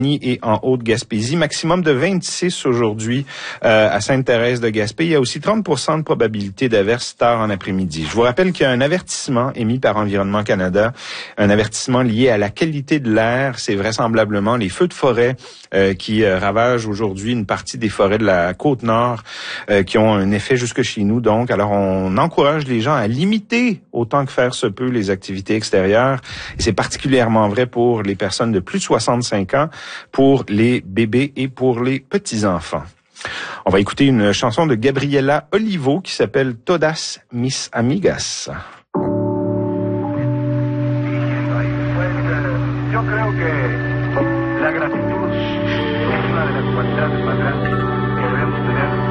et en Haute-Gaspésie. Maximum de 26 aujourd'hui à Sainte-Thérèse-de-Gaspé. Il y a aussi 30% de probabilité d'averse tard en après-midi. Je vous rappelle qu'il y a un avertissement émis par Environnement Canada, un avertissement lié à la qualité de l'air. C'est vraisemblablement les feux de forêt qui ravagent aujourd'hui une partie des forêts de la Côte-Nord qui ont un effet jusque chez nous. Donc, alors on encourage les gens à limiter autant que faire se peut les activités extérieures. Et c'est particulièrement vrai pour les personnes de plus de 65 ans, pour les bébés et pour les petits-enfants. On va écouter une chanson de Gabriela Olivo qui s'appelle Todas mis amigas. Yo creo que la gratitud es una de las cualidades más grandes que debemos tener